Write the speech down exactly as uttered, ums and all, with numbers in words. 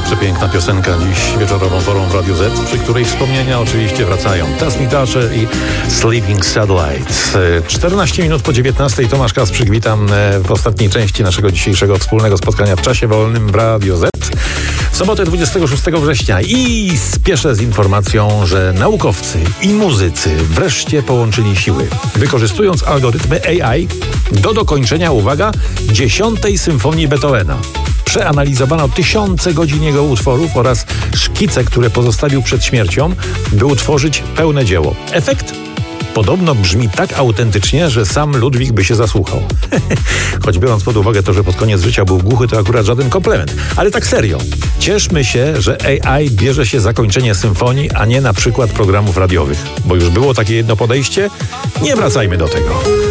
Przepiękna piosenka dziś wieczorową porą w Radiu Z, przy której wspomnienia oczywiście wracają. Taz Me Toucher i Sleeping Satellite. czternaście minut po dziewiętnastej. Tomasz Kasprzyk, witam w ostatniej części naszego dzisiejszego wspólnego spotkania w czasie wolnym w Radio Z. W sobotę dwudziestego szóstego września i spieszę z informacją, że naukowcy i muzycy wreszcie połączyli siły, wykorzystując algorytmy A I do dokończenia, uwaga, dziesiątej symfonii Beethovena. Przeanalizowano tysiące godzin jego utworów oraz szkice, które pozostawił przed śmiercią, by utworzyć pełne dzieło. Efekt? Podobno brzmi tak autentycznie, że sam Ludwik by się zasłuchał. Choć biorąc pod uwagę to, że pod koniec życia był głuchy, to akurat żaden komplement. Ale tak serio. Cieszmy się, że A I bierze się zakończenie symfonii, a nie na przykład programów radiowych. Bo już było takie jedno podejście. Nie wracajmy do tego.